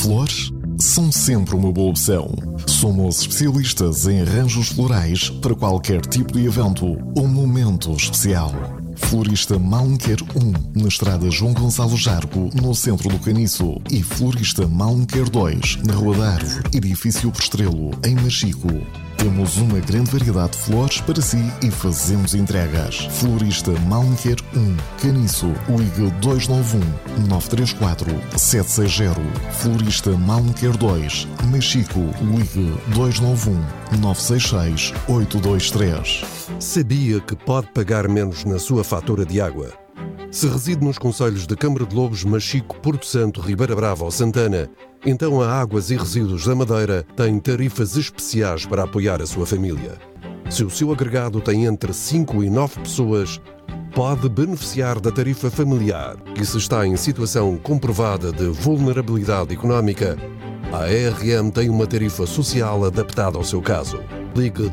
Flores são sempre uma boa opção. Somos especialistas em arranjos florais para qualquer tipo de evento ou momento especial. Florista Malmequer 1, na estrada João Gonçalo Jargo, no centro do Caniço. E Florista Malmequer 2, na Rua da Árvore, edifício Prestrelo, em Machico. Temos uma grande variedade de flores para si e fazemos entregas. Florista Malmequer 1, Caniço, ligue 291-934-760. Florista Malmequer 2, Machico, ligue 291-966-823. Sabia que pode pagar menos na sua fatura de água? Se reside nos concelhos de Câmara de Lobos, Machico, Porto Santo, Ribeira Brava ou Santana, então a Águas e Resíduos da Madeira tem tarifas especiais para apoiar a sua família. Se o seu agregado tem entre 5 e 9 pessoas, pode beneficiar da tarifa familiar. E se está em situação comprovada de vulnerabilidade económica, a ARM tem uma tarifa social adaptada ao seu caso. Ligue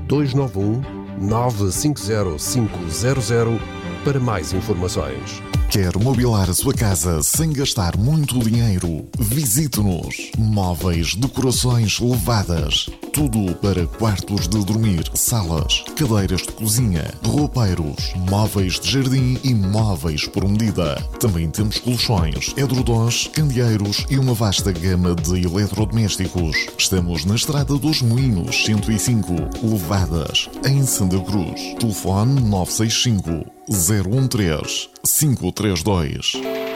291-950-500 para mais informações. Quer mobilar a sua casa sem gastar muito dinheiro? Visite-nos. Móveis, decorações elevadas. Tudo para quartos de dormir, salas, cadeiras de cozinha, roupeiros, móveis de jardim e móveis por medida. Também temos colchões, edredons, candeeiros e uma vasta gama de eletrodomésticos. Estamos na Estrada dos Moinhos, 105, Levadas, em Santa Cruz. Telefone 965 013 532.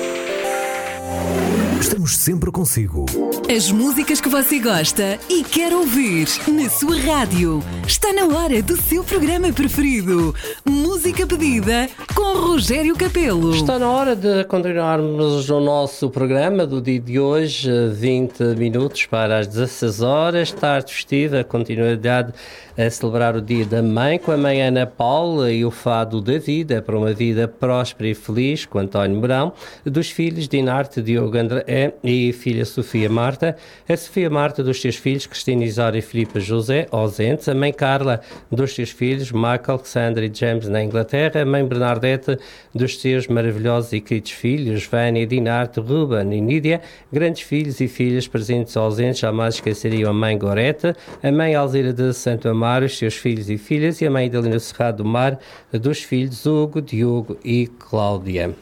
Estamos sempre consigo. As músicas que você gosta e quer ouvir na sua rádio. Está na hora do seu programa preferido. Música pedida com Rogério Capelo. Está na hora de continuarmos o nosso programa do dia de hoje. 20 minutos para as 16 horas. Tarde festiva, continuidade a celebrar o Dia da Mãe com a mãe Ana Paula e o fado da vida para uma vida próspera e feliz com António Mourão, dos filhos Dinarte, Diogo André e filha Sofia Marta, a Sofia Marta dos seus filhos Cristina Isória e Filipe José, ausentes, a mãe Carla dos seus filhos Michael, Alexandre e James na Inglaterra, a mãe Bernadette dos seus maravilhosos e queridos filhos Vânia, Dinarte, Ruben e Nídia, grandes filhos e filhas presentes ou ausentes, jamais esqueceriam a mãe Gorete, a mãe Alzira de Santo Amaro, os seus filhos e filhas e a mãe Idalina Cerrado do Mar, dos filhos Hugo, Diogo e Cláudia.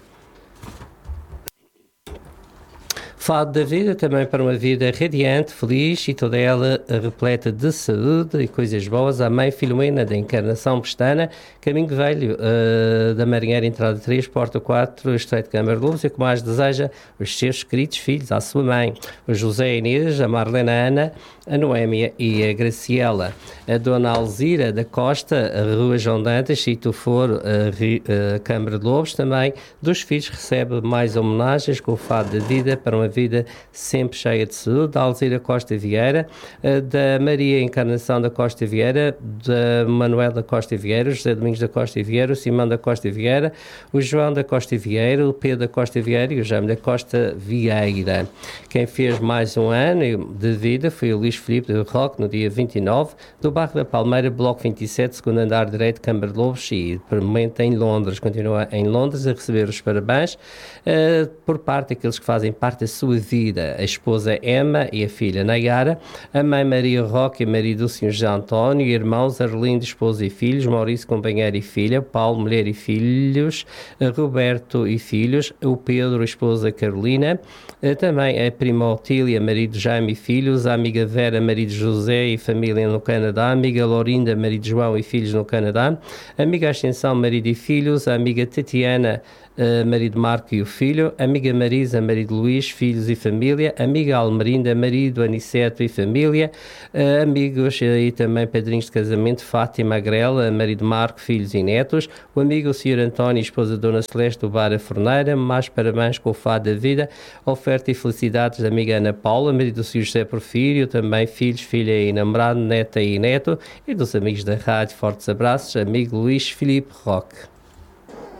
Fado da vida também para uma vida radiante, feliz e toda ela repleta de saúde e coisas boas. A mãe Filomena da Encarnação Pestana, Caminho Velho, da Marinheira, entrada 3, porta 4, Estreito de Câmara de Lobos, e que mais deseja os seus queridos filhos, à sua mãe, o José Inês, a Marlena Ana, a Noémia e a Graciela. A Dona Alzira da Costa, a Rua João Dantas, Sítio Foro, a Câmara de Lobos, também dos filhos recebe mais homenagens com o fado da vida para uma vida sempre cheia de saúde. Da Alzira Costa Vieira, da Maria Encarnação da Costa Vieira, da Manuela Costa Vieira, o José Domingos da Costa Vieira, o Simão da Costa Vieira, o João da Costa Vieira, o Pedro da Costa Vieira e o Jaime da Costa Vieira. Quem fez mais um ano de vida foi o Luís Filipe de Roque, no dia 29, do Bairro da Palmeira, Bloco 27, segundo andar direito, Câmara de Lobos, e por momento em Londres. Continua em Londres a receber os parabéns por parte daqueles que fazem parte da sua vida, a esposa Emma e a filha Nayara, a mãe Maria Roque e marido do Sr. José António, irmãos Arlindo, esposa e filhos, Maurício, companheiro e filha, Paulo, mulher e filhos, Roberto e filhos, o Pedro, esposa Carolina, também a prima Otília, marido Jaime e filhos, a amiga Vera, marido José e família no Canadá, a amiga Laurinda, marido João e filhos no Canadá, a amiga Ascensão, marido e filhos, a amiga Tatiana, marido Marco e o filho, amiga Marisa, marido Luís, filhos e família, amiga Almerinda, marido Aniceto e família, amigos e também padrinhos de casamento, Fátima Agrela, marido Marco, filhos e netos, o amigo Sr. António e esposa Dona Celeste do Bar a Forneira, mais parabéns com o fado da vida, oferta e felicidades da amiga Ana Paula, marido do Sr. José Porfírio, também filhos, filha e namorado, neta e neto, e dos amigos da rádio, fortes abraços, amigo Luís Filipe Roque.